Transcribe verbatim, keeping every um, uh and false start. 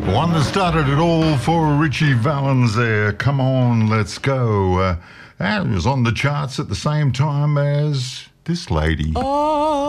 One that started it all for Richie Valens there. Come on, let's go. Uh, that was on the charts at the same time as this lady. Oh.